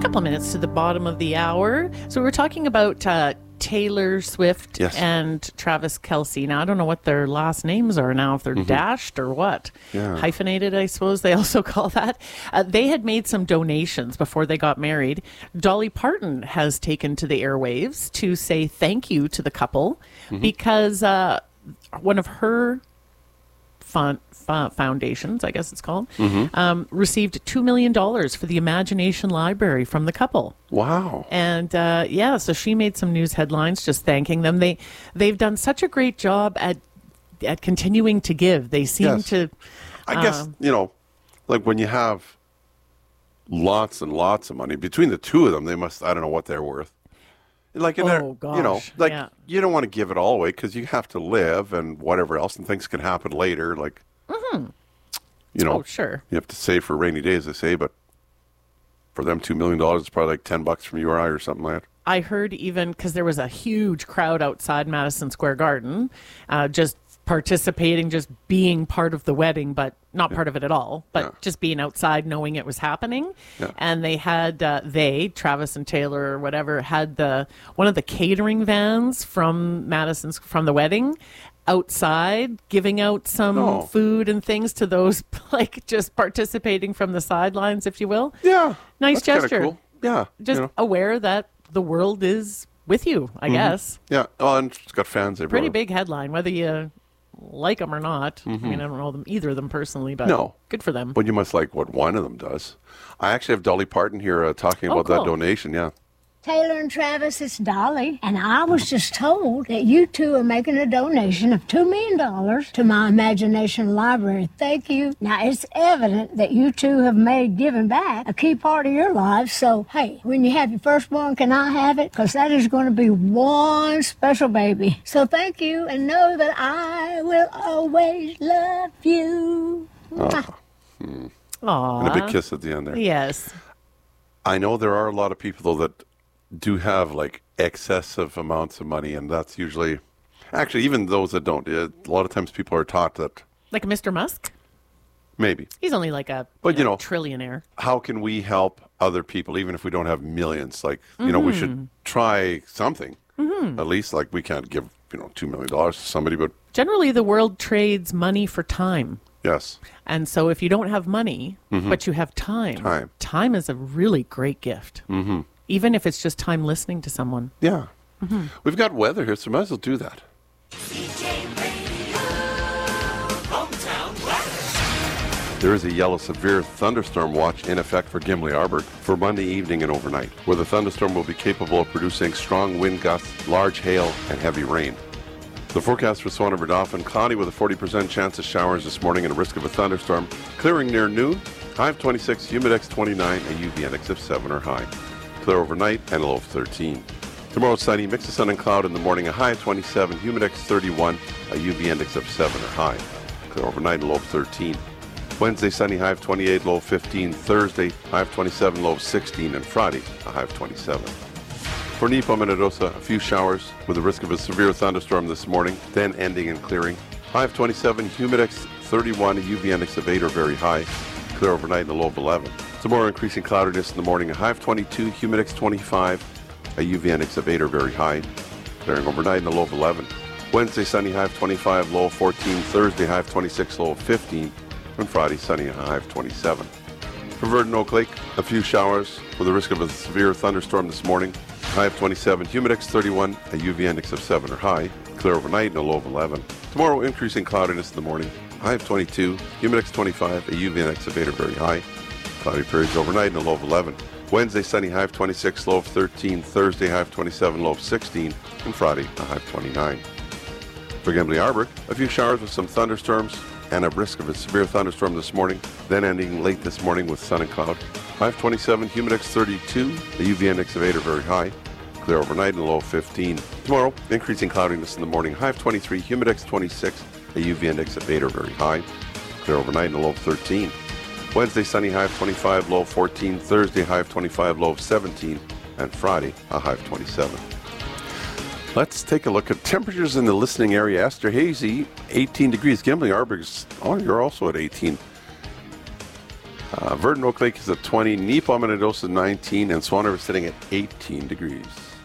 Couple minutes to the bottom of the hour. So we're talking about Taylor Swift and Travis Kelce. Now, I don't know what their last names are now, if they're dashed or what. Yeah. Hyphenated, I suppose they also call that. They had made some donations before they got married. Dolly Parton has taken to the airwaves to say thank you to the couple because one of her foundations, I guess it's called, received $2 million for the Imagination Library from the couple. Wow. And so she made some news headlines just thanking them. They've done such a great job at continuing to give. They seem to... I guess, like when you have lots and lots of money, between the two of them, they must, I don't know what they're worth. Like, you don't want to give it all away because you have to live and whatever else, and things can happen later. Like, sure. You have to save for rainy days, they say, but for them, $2 million is probably like $10 from you or I or something like that. I heard even because there was a huge crowd outside Madison Square Garden, just participating, just being part of the wedding, but not part of it at all, but just being outside knowing it was happening. Yeah. And they had, Travis and Taylor or whatever, had one of the catering vans from from the wedding outside giving out some food and things to those like just participating from the sidelines, if you will. Yeah. Nice that's gesture. cool. Yeah. Just aware that the world is with you, I guess. Yeah. Oh, and it's got fans everywhere. Pretty big headline, whether you like them or not. I mean, I don't know either of them personally, but good for them. But you must like what one of them does. I actually have Dolly Parton here talking about that donation. Yeah. Taylor and Travis, it's Dolly, and I was just told that you two are making a donation of $2 million to my Imagination Library. Thank you. Now, it's evident that you two have made giving back a key part of your lives, so, hey, when you have your firstborn, can I have it? Because that is going to be one special baby. So thank you, and know that I will always love you. Aww. And a big kiss at the end there. Yes. I know there are a lot of people, though, that do have like excessive amounts of money, and that's usually actually even those that don't. A lot of times people are taught that, like Mr. Musk. Maybe he's only like a trillionaire. How can we help other people even if we don't have millions? Like we should try something at least. Like we can't give $2 million to somebody, but generally the world trades money for time. Yes. And so if you don't have money but you have time is a really great gift. Even if it's just time listening to someone. Yeah. We've got weather here, so might as well do that. There is a yellow severe thunderstorm watch in effect for Gimli Arbor for Monday evening and overnight, where the thunderstorm will be capable of producing strong wind gusts, large hail, and heavy rain. The forecast for Swan River Dauphin, cloudy with a 40% chance of showers this morning and a risk of a thunderstorm, clearing near noon, high of 26, humidex 29, a UV index of 7 or high. Clear overnight and a low of 13. Tomorrow sunny, mix of sun and cloud in the morning, a high of 27, humidex 31, a UV index of 7 or high. Clear overnight and low of 13. Wednesday sunny, high of 28, low of 15. Thursday, high of 27, low of 16. And Friday, a high of 27. For Nipo Minnedosa, a few showers with a risk of a severe thunderstorm this morning, then ending and clearing. High of 27, humidex 31, a UV index of 8 or very high. Clear overnight and a low of 11. Some more increasing cloudiness in the morning, a high of 22, humidex 25, a UV index of 8 or very high. Clearing overnight and a low of 11. Wednesday sunny, high of 25, low of 14. Thursday high of 26, low of 15. And Friday sunny, a high of 27. For Verdon Oak Lake, a few showers with a risk of a severe thunderstorm this morning. High of 27, humidex 31, a UV index of 7 or high. Clear overnight and a low of 11. Tomorrow, increasing cloudiness in the morning. High of 22, humidex 25, a UV index of 8 or very high. Cloudy periods overnight and a low of 11. Wednesday, sunny, high of 26, low of 13. Thursday, high of 27, low of 16. And Friday, a high of 29. For Gimli Arbor, a few showers with some thunderstorms and a risk of a severe thunderstorm this morning, then ending late this morning with sun and cloud. High of 27, humidex 32, a UV index of 8 or very high. Clear overnight and a low of 15. Tomorrow, increasing cloudiness in the morning, high of 23, humidex 26, a UV index of 8 or very high. Clear overnight and a low of 13. Wednesday, sunny, high of 25, low of 14. Thursday, high of 25, low of 17. And Friday, a high of 27. Let's take a look at temperatures in the listening area. Esther Hazy, 18 degrees. Gimli Arbor's, you're also at 18. Verdon Oak Lake is at 20, Neepaw Minnedosa 19, and Swan River sitting at 18 degrees.